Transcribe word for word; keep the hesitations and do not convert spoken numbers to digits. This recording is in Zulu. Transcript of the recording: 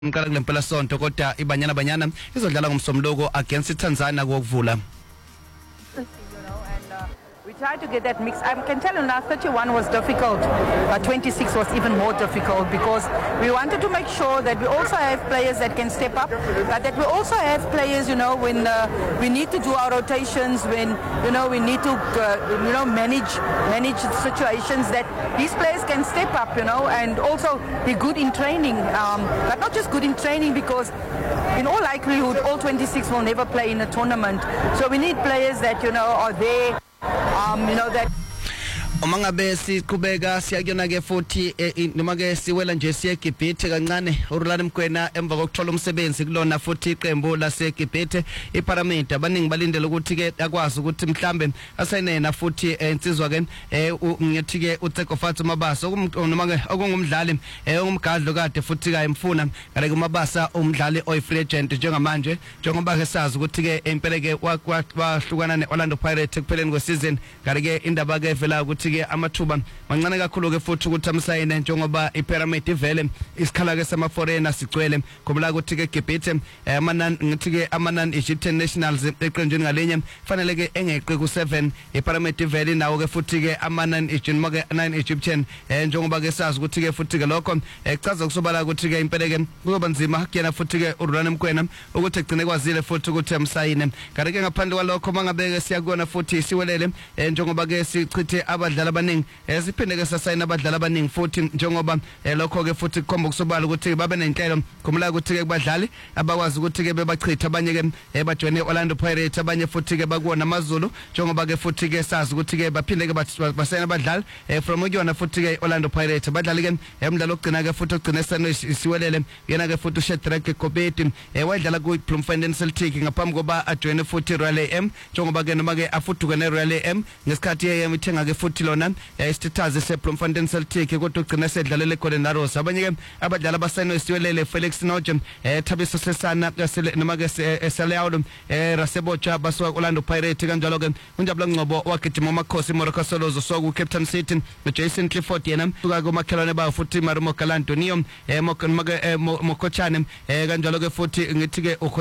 Ngicala kulempela sonto kodwa iBanyana Banyana izodlala ngomsombuluko against iTanzania kokuvula. We tried to get that mix. I can tell you now, thirty-one was difficult, but twenty-six was even more difficult because we wanted to make sure that we also have players that can step up, but that we also have players, you know, when uh, we need to do our rotations, when, you know, we need to, uh, you know, manage manage situations, that these players can step up, you know, and also be good in training, um, but not just good in training because in all likelihood, all twenty-six will never play in a tournament. So we need players that, you know, are there. Um, you know that Umangabe siqhubeka siyakuyona ke futhi noma ke siwela nje siye eGibhithe kancane uRulani Mkwena emva kokuthola umsebenzi kulona futhi iqembu laseGibhithe iParamount abaningi balindele ukuthi ke akwazi ukuthi mhlambe asayinena futhi insizwa ke ngithi ke uTseko Fatshe Mabasa noma ke okungumdlali ongumgadlo kade futhi ka emfuna ngale kuMabasa umdlali oy-free agent njengamanje njengoba ke sazi ukuthi ke impela ke wahlukana neOrlando Pirates ekupheleni kwesizini ngale ke indaba ke vela ukuthi ke amathuba mancane kakhulu ke futhi ukuthi amsayine njengoba iPyramid ivele isikhala ke sama foreigner sigcwele ngoba ukuthi ke Gibhithe amanan ngithi ke amanan Egyptian nationals eqenjini ngalenye fanele ke engeqe ku seven iPyramid ivele nawo ke futhi ke amanan Egyptian make nine Egyptian njengoba ke sazi ukuthi ke futhi ke lokho echaza kusobala ukuthi ke impela ke kuzoba nzima kuyena futhi ke uRulani Mkwena ukuthi egcine kwazile futhi ukuthi amsayine kanti ke ngaphandle kwalokho mangabeke siyakubona futhi siwelele njengoba ke sichithe abadlali abaningi siphinde ke sasayina abadlali abaningi futhi njengoba lokho ke futhi kukhomba kusobala ukuthi babe nenhlelo khumula ukuthi ke kubadlali abakwazi ukuthi ke bebachitha abanye ke bajoine eOrlando Pirates abanye futhi ke bakuona amazulu njengoba ke futhi ke sazi ukuthi ke baphinde ke basayina abadlali from ukuyona futhi ke eOrlando Pirates abadlali ke emidlalo ogcina ke futhi ogcina sano isiwelele yena ke futhi uShadrack Kobedi wadlala ku Bloemfontein Celtic ngaphambi koba ajoine futhi Royal A M njengoba ke noma ke afuduke ne Royal A M ngesikhathi yeye ithenga ke futhi lona isithathaze seBloemfontein Celtic kodwa ugcina sedlalele Golden Arrows abanye ke abadlali abasayino isiwelele Felix Nojem Thabiso Sesana noma ke eSeleaulo Rasebocha baswa Orlando Pirates kanjalo ke unjabula Ngcobo wagijima uMakhosi Morocco Solozo soku Captain City noJason Clifford yena kuka komakhelwane ba futhi Marumo Galantonio Mokochane kanjalo ke futhi ngithi ke